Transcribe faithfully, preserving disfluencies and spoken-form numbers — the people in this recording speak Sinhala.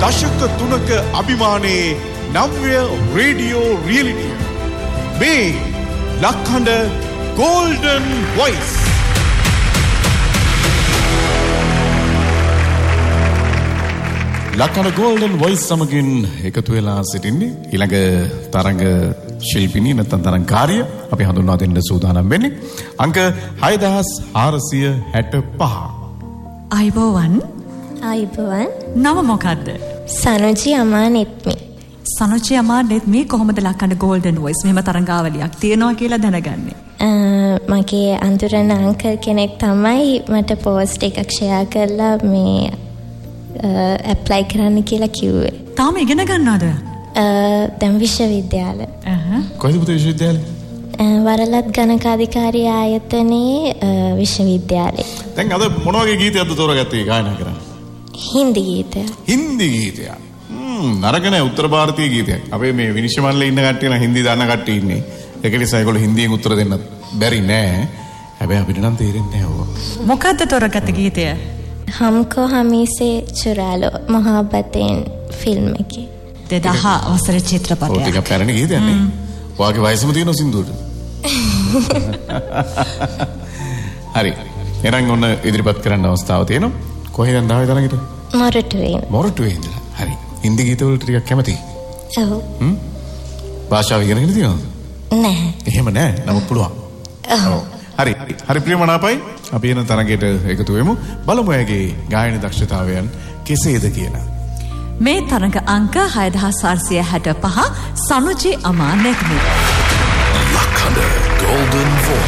දශක තුනක අභිමානයේ නව්‍ය රේඩියෝ රියලිටිය. මේ ලක්හඬ Golden Voice. ලක්හඬ Golden Voice සමගින් එකතු වෙලා සිටින්නේ ඊළඟ තරඟ ශිල්පිනිය නැත්නම් තරඟකාරිය අපි හඳුන්වා දෙන්න සූදානම් වෙන්නේ අංක හය දහස් හාරසිය හැටපහ. අයිබෝවන්. අයිබෝවන්. නම මොකද්ද? සනෝජි අමානෙත්මි. සනෝජි අමානෙත්මි කොහොමද ලක්හඬ Golden Voice මෙහෙම තරඟාවලියක් තියනවා කියලා දැනගන්නේ? මගේ අඳුරන අංකල් කෙනෙක් තමයි මට පෝස්ට් එකක් ෂෙයා කරලා මේ ඇප්ලයි කරන්න කියලා කිව්වේ. තාම ඉගෙන ගන්නවද? දැන් විශ්වවිද්‍යාල. කොහෙද පුතේ විශ්වවිද්‍යාලේ? වරලත් ගණකාධිකාරී ආයතනයේ විශ්වවිද්‍යාලේ. දැන් අද මොන වගේ ගීතයක්ද තෝරගත්තේ ගායනා කරන්න? හින්දි ගීතයක්. හින්දි ගීතයක්. හ්ම් නරක නෑ උත්තර ಭಾರತೀಯ ගීතයක්. අපේ මේ විනිශ්චය මණ්ඩලේ ඉන්න කට්ටිය නම් හින්දි දන්න කට්ටිය ඉන්නේ. ඒක නිසා ඒගොල්ලෝ හින්දියෙන් උත්තර දෙන්න බැරි නෑ. හැබැයි අපිට නම් තේරෙන්නේ නෑ ඕවා. මොකද්ද තෝරගත්ත ගීතය? हमको हमी से चुरा लो मोहब्बतें ෆිල්ම් එකේ. දෙදහ වසර චිත්‍රපටයක්. ඔය ටික පැරණි ගීතයක් නේ. ඔයාගේ වයසම තියෙන සින්දුවට. හරි. එහෙනම් ඔන්න ඉදිරිපත් කරන්න අවස්ථාව තියෙනවා. කොහෙන්ද ආවේ තරගෙට? මොරටුවේ. මොරටුවේ ඉඳලා. හරි. හින්දි ගීත වලට ටිකක් කැමතියි. ඔව්. හ්ම්. භාෂාව ඉගෙනගෙන තියෙනවද? නැහැ. එහෙම නැහැ. නමුත් පුළුවන්. ඔව්. හරි. හරි ප්‍රියමනාපයි. අපි එන තරගයට එකතු වෙමු. බලමු එයාගේ ගායන දක්ෂතාවයන් කෙසේද කියලා. මේ තරඟ අංක හය දහස් හාරසිය හැටපහ සනුජි අමානෙත්මි. ලක්හඬ Golden Voice.